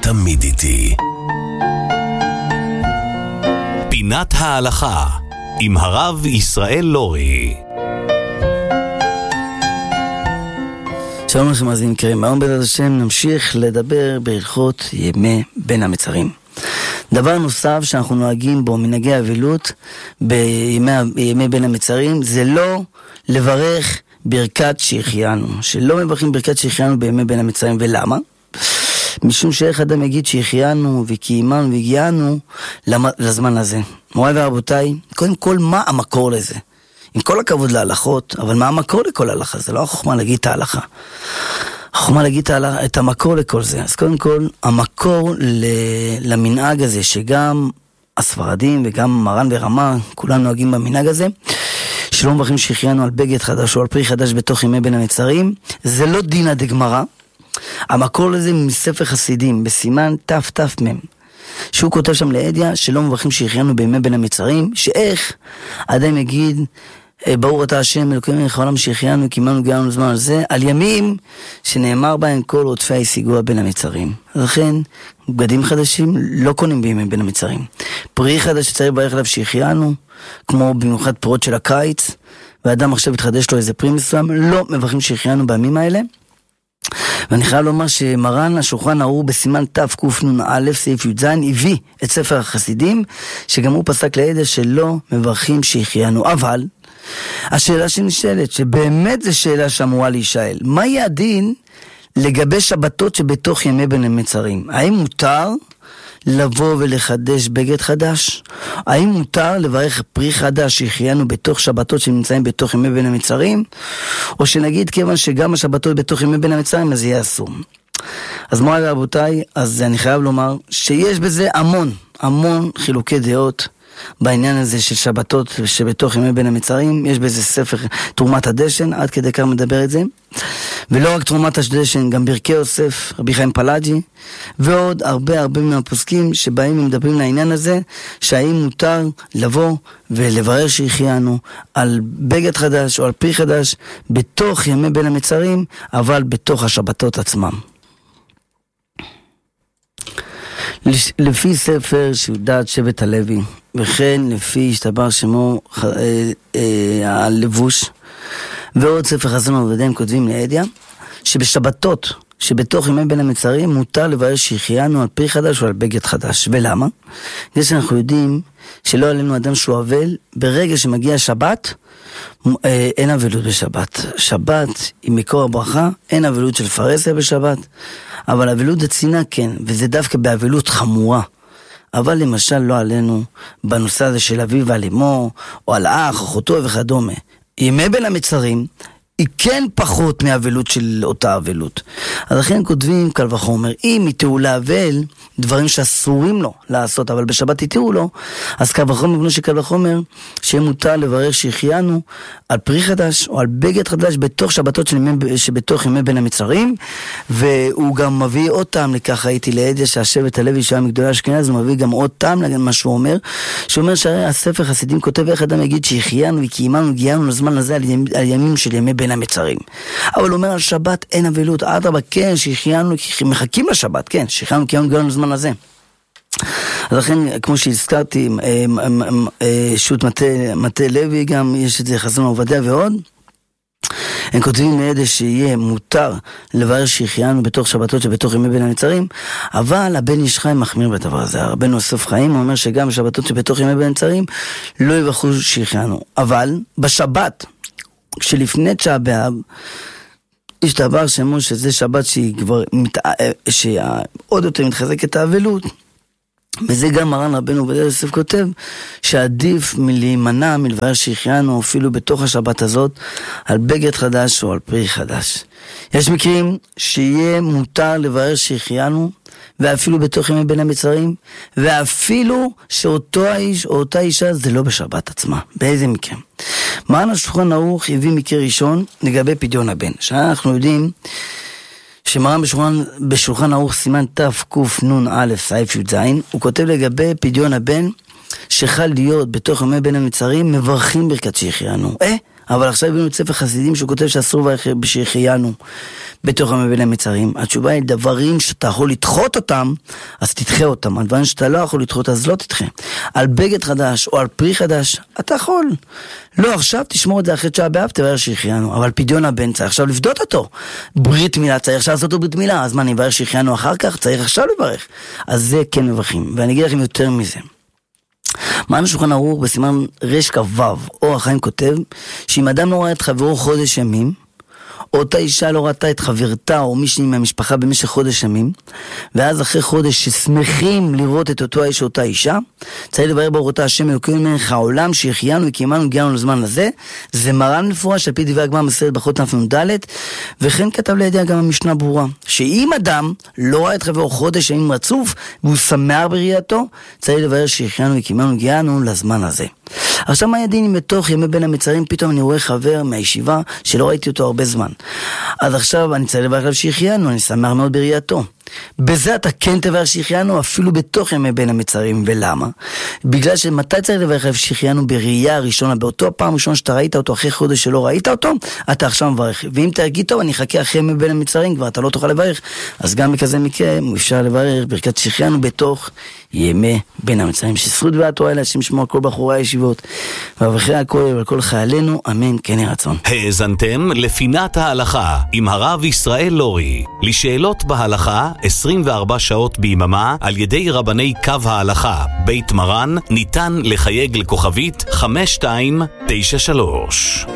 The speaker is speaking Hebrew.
תמיד איתי. פינת ההלכה עם הרב ישראל לורי. שלום לכם מאזינים יקרים, היום בעזרת השם נמשיך לדבר בהלכות ימי בין המצרים. דבר נוסף שאנחנו נוהגים בו מנהגי אבלות בימי בין המצרים זה לא לברך ברכת שהחיינו, שלא מברכים ברכת שהחיינו בימי בין המצרים. ולמה? משום שאיך אדם יגיד שהחיינו וקיימנו והגיענו לזמן הזה. מוריי ורבותיי, קודם כל מה המקור לזה? עם כל הכבוד להלכות, אבל מה המקור לכל ההלכה? זה לא החוכמה להגיד את ההלכה. החוכמה להגיד את המקור לכל זה. אז קודם כל, המקור למנהג הזה, שגם הספרדים וגם מרן ורמה, כולם נוהגים במנהג הזה, שלא מברכים שהחיינו על בגד חדש או על פרי חדש בתוך ימי בין המצרים, זה לא דינא דגמרא. המקור לזה מספר חסידים, בסימן תתמ, שהוא כותב שם לעדיה שלא מברכים שהחיינו בימי בין המצרים, שאיך אדם יגיד ברוך אתה השם אלוקינו מלך העולם שהחיינו וקיימנו והגיענו לזמן הזה, על ימים שנאמר בהם כל רודפי השיגוה בין המצרים. לכן בגדים חדשים לא קונים בימי בין המצרים. פרי חדש שצריך לברך עליו שהחיינו, כמו במיוחד פירות של הקיץ, ואדם עכשיו התחדש לו איזה פרי מסוים, לא מברכים שהחיינו בימים האלה. ואני חייב לומר שמרן השולחן ערוך בסימן תקנ"א סעיף י"ז הביא את ספר החסידים, שגם הוא פסק לעדיה שלא מברכים שהחיינו. אבל השאלה שנשאלת, שבאמת זו שאלה שאמורה להישאל, מה יהיה הדין לגבי שבתות שבתוך ימי בין המצרים? האם מותר לבוא ולחדש בגד חדש? האם מותר לברך פרי חדש שהחיינו בתוך שבתות שנמצאים בתוך ימי בין המצרים? או שנגיד כיוון שגם השבתות בתוך ימי בין המצרים אז יהיה אסור? אז מוריי ורבותיי, אז אני חייב לומר שיש בזה המון חילוקי דעות בעניין הזה של שבתות שבתוך ימי בין המצרים. יש בזה ספר תרומת הדשן, עד כדי כך מדבר את זה, ולא רק תרומת הדשן, גם ברכי יוסף, רבי חיים פלאג'י, ועוד הרבה מהפוסקים שבאים ומדברים לעניין הזה, שהאם מותר לבוא ולברר שהחיינו על בגד חדש או על פרי חדש בתוך ימי בין המצרים, אבל בתוך השבתות עצמם. לפי ספר שיהודת שבט הלוי, וכן לפי השתבר שמו הלבוש, ועוד ספר חזון עובדיה, הם כותבים לעדיה שבשבתות שבתוך ימי בין המצרים מותר לברך שהחיינו על פרי חדש או על בגד חדש. ולמה? זה שאנחנו יודעים שלא עלינו אדם שהוא אבל, ברגע שמגיע שבת אין אבלות בשבת. שבת היא מקור הברכה, אין אבלות של פרסיה בשבת, אבל אבלות הצינה כן, וזה דווקא באבלות חמורה. אבל למשל לא עלינו בנושא הזה של אביו ועל אמו, או על אח, אחותו וכדומה. ימי בין המצרים היא כן פחות מהאבלות של אותה אבלות. אז לכן כותבים קל וחומר, אם יתראו לאבל דברים שאסורים לו לעשות, אבל בשבת יתראו לו, אז קל וחומר בנו שקל וחומר, שיהיה מותר לברך שהחיינו על פרי חדש או על בגד חדש בתוך שבתות שבתוך ימי בין המצרים. והוא גם מביא עוד טעם לכך, הייתי לעדיה שהשבט הלוי שהיה מגדולי אשכנז, הוא מביא גם עוד טעם להגיד מה שהוא אומר, שאומר שהרי הספר חסידים כותב איך אדם יגיד שהחיינו וקיימנו והגיענו לזמן הזה על ימים של ימי בין המצרים. אבל הוא אומר על שבת אין אבלות, אדרבה כן שהחיינו, מחכים לשבת, כן שהחיינו קיימנו גם לזמן הזה. אז לכן כמו שהזכרתי שו"ת מטה לוי, גם יש את זה חזון עובדיה ועוד, הם כותבים לעדיה שיהיה מותר לברך שהחיינו בתוך שבתות שבתוך ימי בין המצרים, אבל הבן איש חיים מחמיר בדבר הזה. הרבן יוסף חיים אומר שגם בשבתות שבתוך ימי בין המצרים לא יברכו שהחיינו, אבל בשבת שלפני תשעה באב יש דבר שאומר שזה שבת שהיא כבר שעוד יותר מתחזקת האבלות, וזה גם מרן רבנו עובדיה יוסף כותב שעדיף מלהימנע מלברך שהחיינו אפילו בתוך השבת הזאת על בגד חדש או על פרי חדש. יש מקרים שיהיה מותר לברך שהחיינו ואפילו בתוך ימי בין המצרים, ואפילו שאותו האיש או אותה אישה זה לא בשבת עצמה. באיזה מקרה? מרן השולחן ערוך הביא מקרה ראשון לגבי פדיון הבן, שאנחנו יודעים שמרן בשולחן ערוך סימן תקנ"א סעיף י"ז, הוא כותב לגבי פדיון הבן שחל להיות בתוך ימי בין המצרים מברכים ברכת שהחיינו. אבל עכשיו הבאנו את ספר חסידים שהוא כותב שאסור שהחיינו בתוך ימי בין המצרים. התשובה היא דברים שאתה יכול לדחות אותם, אז תדחה אותם. הדברים שאתה לא יכול לדחות, אז לא תדחה. על בגד חדש או על פרי חדש, אתה יכול. לא, עכשיו תשמור את זה אחרי תשעה באב, תבאר שהחיינו. אבל פדיון הבן צריך עכשיו לפדות אותו. ברית מילה, צריך עכשיו לעשות לו ברית מילה. אז מה, נבאר שהחיינו אחר כך? צריך עכשיו לברך. אז זה כן מברכים. ואני אגיד לכם יותר מזה. מרן שולחן ערוך בסימן רש כ"ו, אור החיים כותב, שאם אדם לא ראה את חברו חודש ימים, או אותה אישה לא ראתה את חברתה או מישהי מהמשפחה במשך חודש ימים, ואז אחרי חודש ששמחים לראות את אותו האיש או אותה אישה, צריך לבאר ברוך אתה השם אלוקינו מלך העולם שהחיינו וקיימנו והגיענו לזמן הזה. זה מרן מפורש על פי דברי הגמרא מסכת ברכות דף נ"ד, וכן כתב לידי גם המשנה ברורה, שאם אדם לא ראה את חברו חודש ימים רצוף והוא שמח בראייתו, צריך לבאר שהחיינו וקיימנו והגיענו לזמן הזה. עכשיו מה ידין אם בתוך ימי בין המצרים פתאום אני רואה חבר מהישיבה שלא ראיתי אותו הרבה זמן, אז עכשיו אני צריך לברך עליו שהחיינו, אני שמח מאוד בראייתו. בזה אתה כן תברך שהחיינו אפילו בתוך ימי בין המצרים. ולמה? בגלל שמתי צריך לברך עליו שהחיינו בראייה הראשונה, באותו פעם ראשונה שאתה ראית אותו אחרי חודש שלא ראית אותו, אתה עכשיו מברך. ואם תרגיע טוב, אני אחכה אחרי ימי בין המצרים, כבר אתה לא תוכל לברך. אז גם בכזה מקרה אפשר לברך ברכת שהחיינו בתוך ימי בין המצרים. שזכות והתורה להשם שמוע על כל בחורי הישיבות ואברכי הכל ועל כל חיילינו, אמן כן יהי רצון. האזנתם לפינת ההלכה עם הרב ישראל לורי. לשאלות בהלכה 24 שעות ביממה על ידי רבני קו ההלכה בית מרן, ניתן לחייג לכוכבית 5293.